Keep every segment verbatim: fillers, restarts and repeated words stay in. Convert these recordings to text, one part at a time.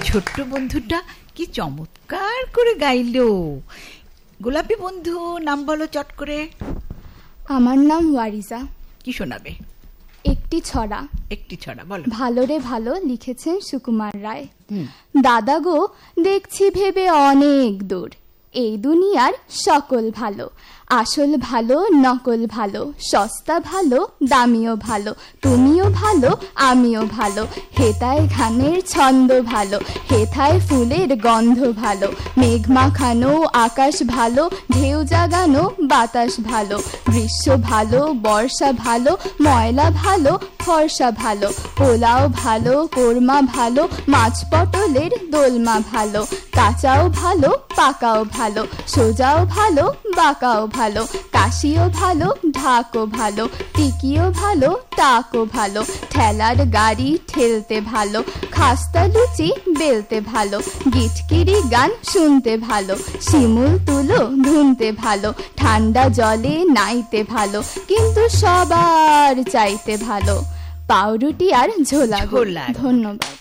ছোট্ট বন্ধুটা কি চমৎকার করে গাইলো। গোলাপি বন্ধু, নাম বলো চট করে। আমার নাম ওয়ারিজা। কি শোনাবে? একটি ছড়া। একটি ছড়া বলো। ভালো রে ভালো, লিখেছেন সুকুমার রায়। দাদা গো, দেখছি ভেবে অনেক দূর, এই দুনিয়ার সকল ভালো, আসল ভালো নকল ভালো, সস্তা ভালো দামিও ভালো, তুমিও ভালো আমিও ভালো, হেতায় ঘানের ছন্দ ভালো, হেথায় ফুলের গন্ধ ভালো, মেঘ মাখানো আকাশ ভালো, ঢেউ জাগানো বাতাস ভালো, গ্রীষ্ম ভালো বর্ষা ভালো, ময়লা ভালো ফর্সা ভালো, পোলাও ভালো কোরমা ভালো, মাছ পটলের দোলমা ভালো, কাঁচাও ভালো পাকাও ভালো, সোজাও ভালো বাঁকাও ভালো, কাশিও ভালো ঢাকও ভালো, টিকিও ভালো টাকও ভালো, ঠেলার গাড়ি ঠেলতে ভালো, খাস্তা লুচি বেলতে ভালো, গিটকিরি গান শুনতে ভালো, শিমুল তুলো ধুনতে ভালো, ঠান্ডা জলে নাইতে ভালো, কিন্তু সবার চাইতে ভালো পাউরুটি আর ঝোলা গোলা। ধন্যবাদ।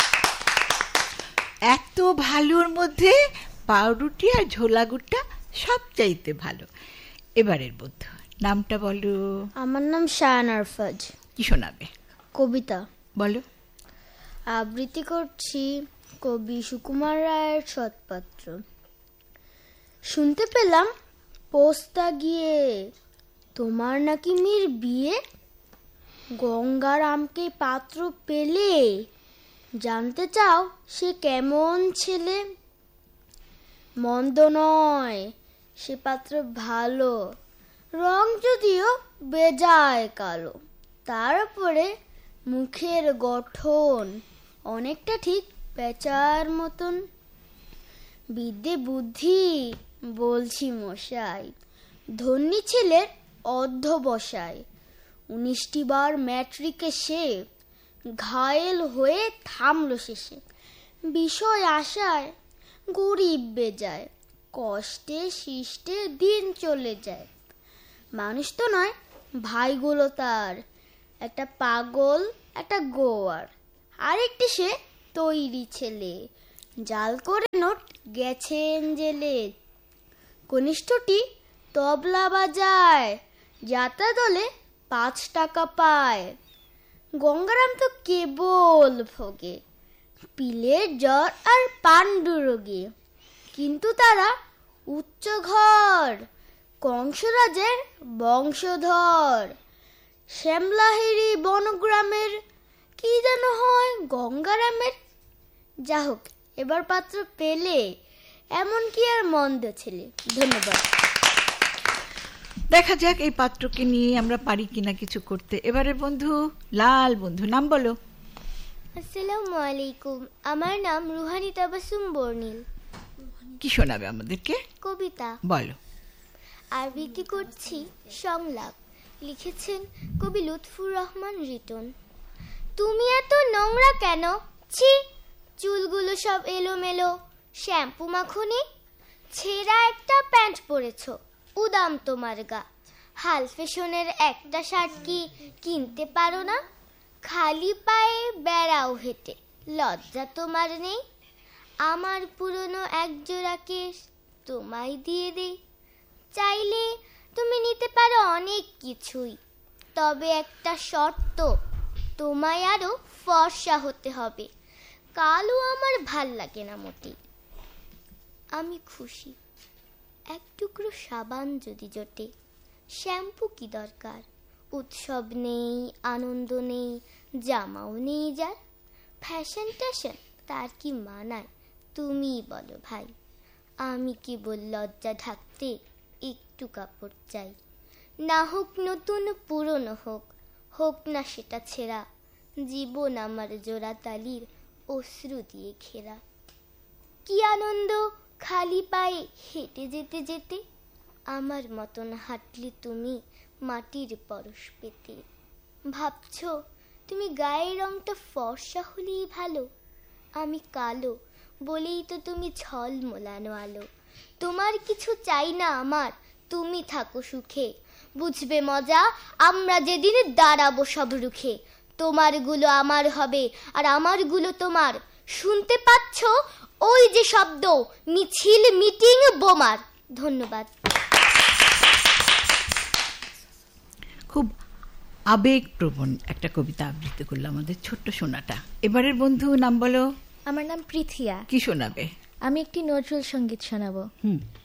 এত ভালোর মধ্যে পাউরুটি আর ঝোলা গুড়টা সব চাইতে ভালো। এবারের বন্ধু, নামটা বলো। আমার নাম শায়ান আরফাজ। কি শোনাবে? কবিতা। বলো। আবৃত্তি করছি কবি সুকুমার রায়ের সৎপাত্র। শুনতে পেলাম পোস্তা গিয়ে তোমার নাকি মেয়ের বিয়ে, গঙ্গার আমকে পাত্র পেলে জানতে চাও সে কেমন ছেলে। মন্দ নয় সে পাত্র ভালো, রং যদিও বেজায় কালো, তার উপরে মুখের গঠন অনেকটা ঠিক পেঁচার মতন। বিদ্যে বুদ্ধি বলছি মশাই, ধন্যী ছেলের অধ্যবসায়। উনিশটি বার ম্যাট্রিকে সে ঘায়েল হয়ে থামলো শেষে। বিষয় আশায় গরিব বেজায়, কষ্টে শিষ্টে দিন চলে যায়। মানুষ তো নয় ভাইগুলো তার, একটা পাগল একটা গোয়ার, আরেকটি সে তৈরি ছেলে, জাল করে নোট গেছেন জেলে। কনিষ্ঠটি তবলা বাজায়, যাত্রা দলে পাঁচ টাকা পায়। গঙ্গারাম তো কেবল ভোগে পিলের জ্বর আর পাণ্ডু রোগে, কিন্তু তারা উচ্চ ঘর কংসরাজের বংশধর। শ্যামলাহেরি বনগ্রামের কি যেন হয় গঙ্গারামের। যা হোক, এবার পাত্র পেলে এমন কি আর মন্দ ছেলে। ধন্যবাদ। দেখা যাক এই পাত্রকে নিয়ে আমরা পারি কিনা কিছু করতে। এবারে বন্ধু, লাল বন্ধু, নাম বলো। আসসালামু আলাইকুম, আমার নাম রুহানি তাবাসসুম বর্ণিল। কি শোনাবে আমাদেরকে? কবিতা। বলো। আবৃত্তি করছি সংলাপ, লিখেছেন কবি লুৎফুর রহমান রিটন। তুমি এত নোংরা কেন, ছি, চুলগুলো সব এলোমেলো, শ্যাম্পু মাখনি, ছেঁড়া একটা প্যান্ট পরেছ, উদাম তোমার গা, হাল ফ্যাশনের একটা শার্ট কি কিনতে পারো না, খালি পায়ে বেড়াও হেঁটে, লজ্জা তোমার নেই। আমার পুরনো এক জোড়া কেশ তোমায় দিয়ে দেই, চাইলে তুমি নিতে পারো অনেক কিছুই, তবে একটা শর্ত, তোমায় আরো ফর্সা হতে হবে, কালো আমার ভাল লাগে না মোটেই। আমি খুশি এক টুকরো সাবান যদি জোটে, শ্যাম্পু কি দরকার, উৎসব নেই আনন্দ নেই, জামাও নেই যার, ফ্যাশন ট্যাশন তার কি মানায় তুমিই বলো ভাই। আমি কেবল লজ্জা ঢাকতে একটু কাপড় চাই, না হোক নতুন পুরনো হোক, হোক না সেটা ছেঁড়া, জীবন আমার জোড়া তালির অশ্রু দিয়ে ঘেরা। কি আনন্দ খালি পায়ে হেঁটে যেতে যেতে, আমার মতন হাঁটলে তুমি মাটির পরশ পেতে। ভাবছ তুমি গায়ের রংটা ফর্সা হলেই ভালো, আমি কালো বলেই তো তুমি ঝলমলানো আলো। তোমার কিছু চাই না আমার, তুমি থাকো সুখে, বুঝবে মজা আমরা যেদিন দাঁড়াবো সব রুখে। তোমার গুলো আমার হবে আর আমার গুলো তোমার, শুনতে পাচ্ছ ওই যে শব্দ, মিছিল, মিটিং, বোমার। ধন্যবাদ। খুব আবেগপ্রবণ একটা কবিতা আবৃত্তি করলো আমাদের ছোট্ট সোনাটা। এবারের বন্ধু নাম বলো। আমার নাম পৃথিয়া। কি শোনাবে? আমি একটি নজরুল সঙ্গীত শোনাবো। হুম